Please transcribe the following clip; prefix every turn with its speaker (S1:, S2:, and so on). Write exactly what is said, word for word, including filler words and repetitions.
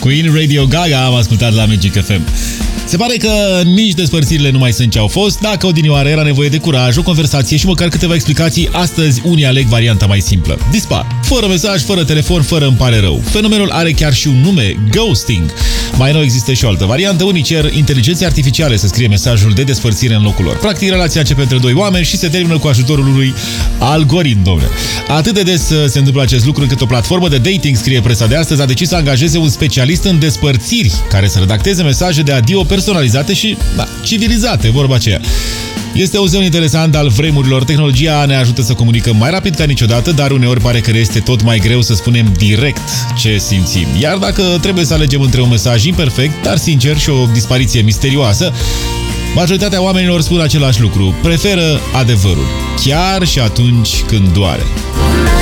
S1: Queen, Radio Gaga, am ascultat la Magic F M. Se pare că nici despărțirile nu mai sunt ce au fost. Dacă odinioară era nevoie de curaj, o conversație și măcar câteva explicații, astăzi unii aleg varianta mai simplă. Dispar. Fără mesaj, fără telefon, fără îmi pare rău. Fenomenul are chiar și un nume, ghosting. Mai nou există și o altă variantă. Unii cer inteligenței artificiale să scrie mesajul de despărțire în locul lor. Practic, relația începe între doi oameni și se termină cu ajutorul unui algoritm, domnule. Atât de des se întâmplă acest lucru încât o platformă de dating, scrie presa de astăzi, a decis să angajeze un specialist în despărțiri care să redacteze mesaje de adio personalizate și, da, civilizate, vorba aceea. Este un semn interesant al vremurilor. Tehnologia ne ajută să comunicăm mai rapid ca niciodată, dar uneori pare că este tot mai greu să spunem direct ce simțim. Iar dacă trebuie să alegem între un mesaj imperfect, dar sincer, și o dispariție misterioasă, majoritatea oamenilor spun același lucru. Preferă adevărul, chiar și atunci când doare.